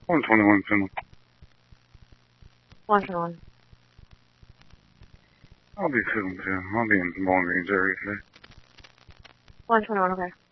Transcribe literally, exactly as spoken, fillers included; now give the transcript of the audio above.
one twenty-one, Finland. one twenty-one. I'll be feeling too. I'll be in the Bowling Greens area today. one twenty-one, okay.